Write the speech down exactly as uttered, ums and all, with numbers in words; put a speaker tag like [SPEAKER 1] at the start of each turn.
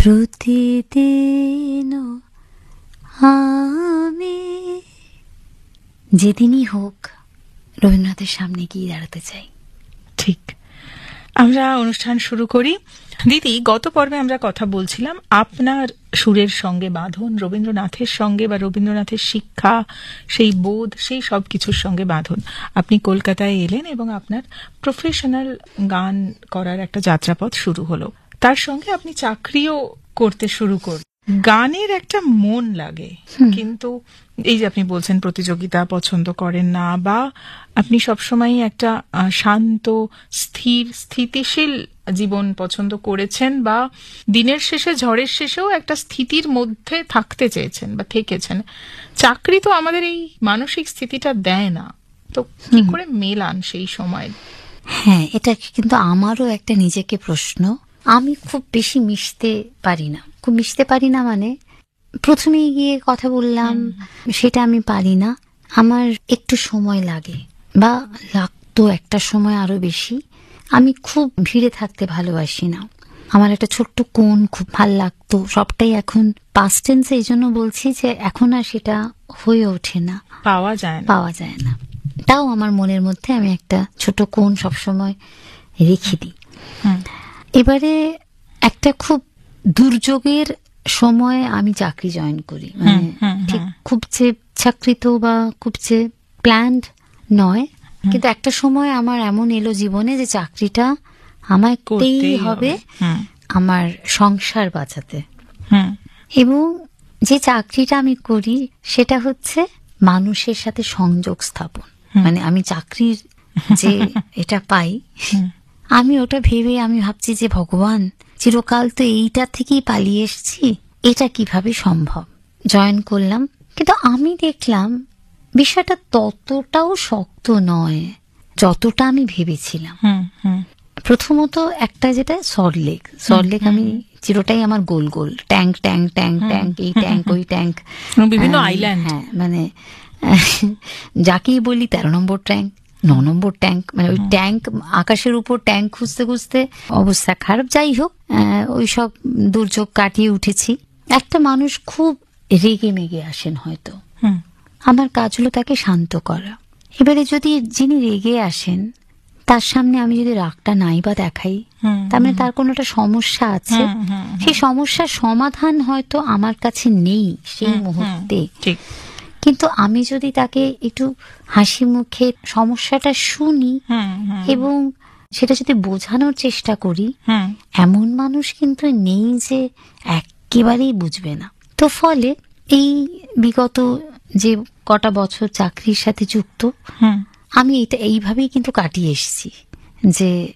[SPEAKER 1] প্রতিদিন আমি যেদিনই হোক রবীন্দ্রনাথের সামনে গিয়ে দাঁড়াতে চাই।
[SPEAKER 2] ঠিক, আমরা অনুষ্ঠান শুরু করি। দিদি, গত পর্বে আমরা কথা বলছিলাম আপনার সুরের সঙ্গে বাঁধন রবীন্দ্রনাথের সঙ্গে, বা রবীন্দ্রনাথের শিক্ষা, সেই বোধ, সেই সব কিছুর সঙ্গে বাঁধন। আপনি কলকাতায় এলেন এবং আপনার প্রফেশনাল গান করার একটা যাত্রাপথ শুরু হলো। তার সঙ্গে আপনি চাকরিও করতে শুরু করলেন। গানের একটা মন লাগে, কিন্তু এই যে আপনি বলছেন প্রতিযোগিতা পছন্দ করেন না, বা আপনি সবসময় একটা শান্ত স্থির স্থিতিশীল জীবন পছন্দ করেছেন, বা দিনের শেষে ঝড়ের শেষেও একটা স্থিতির মধ্যে থাকতে চেয়েছেন বা থেকেছেন। চাকরি তো আমাদের এই মানসিক স্থিতিটা দেয় না, তো কি করে মেলান সেই সময়?
[SPEAKER 1] হ্যাঁ, এটা কিন্তু আমারও একটা নিজেকে প্রশ্ন। আমি খুব বেশি মিশতে পারি না, খুব মিশতে পারি না মানে প্রথমে গিয়ে কথা বললাম সেটা আমি পারি না। আমার একটু সময় লাগে, বা লাগতো একটা সময় আরো বেশি। আমি খুব ভিড়ে থাকতে ভালোবাসি না। আমার একটা ছোট্ট কোণ খুব ভাল লাগতো, সবটাই এখন পাস্ট টেন্সে, এই জন্য বলছি যে এখন আর সেটা হয়ে ওঠে না,
[SPEAKER 2] পাওয়া যায় না
[SPEAKER 1] পাওয়া যায় না তাও আমার মনের মধ্যে আমি একটা ছোট কোণ সবসময় রেখে দিই। এবারে একটা খুব দুর্যোগের সময় আমি চাকরি জয়েন করি, মানে ঠিক খুব যে চাকরিত বা খুব যে প্ল্যান্ড নয়, কিন্তু একটা সময় আমার এমন এলো জীবনে যে চাকরিটা আমায় করতেই হবে আমার সংসার বাঁচাতে। এবং যে চাকরিটা আমি করি সেটা হচ্ছে মানুষের সাথে সংযোগ স্থাপন। মানে আমি চাকরির যে এটা পাই, আমি ওটা ভেবে আমি ভাবছি যে ভগবান, চিরকাল তো এইটা থেকেই পালিয়ে এসেছি, এটা কিভাবে সম্ভব। জয়েন করলাম, কিন্তু আমি দেখলাম বিষয়টা ততটাও শক্ত নয় যতটা আমি ভেবেছিলাম। প্রথমত একটা যেটা সল্টলেক, সল্টলেক আমি চিরটাই আমার গোল গোল ট্যাঙ্ক ট্যাঙ্ক ট্যাঙ্ক ট্যাঙ্ক এই ট্যাঙ্ক ওই ট্যাঙ্ক,
[SPEAKER 2] বিভিন্ন আইল্যান্ড।
[SPEAKER 1] হ্যাঁ, মানে যাকেই বলি তেরো নম্বর ট্যাঙ্ক, ন নম্বর ট্যাঙ্ক, মানে ওই ট্যাঙ্ক আকাশের উপর ট্যাঙ্ক খুঁজতে খুঁজতে অবস্থা খারাপ। যাই হোক, ওই সব দুর্যোগ কাটিয়ে উঠেছি। একটা মানুষ খুব রেগে মেগে আসেন হয়তো, আমার কাজ হলো তাকে শান্ত করা। এবারে যদি যিনি রেগে আসেন তার সামনে আমি যদি রাগটা নাই বা দেখাই, তার মানে তার কোনো একটা সমস্যা আছে, সেই সমস্যার সমাধান হয়তো আমার কাছে নেই সেই মুহূর্তে। কিন্তু আমি যদি তাকে একটু হাসি মুখে সমস্যাটা শুনি এবং সেটা যদি বোঝানোর চেষ্টা করি, এমন মানুষ কিন্তু নেই যে একেবারেই বুঝবে না। তো ফলে এই বিগত যে কটা বছর চাকরির সাথে যুক্ত, আমি এটা এইভাবেই কিন্তু কাটিয়ে এসেছি, যে